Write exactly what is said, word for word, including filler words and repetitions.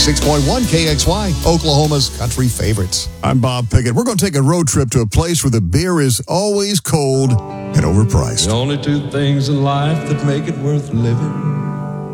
ninety-six point one K X Y, Oklahoma's country favorites. I'm Bob Pickett. We're going to take a road trip to a place where the beer is always cold and overpriced. The only two things in life that make it worth living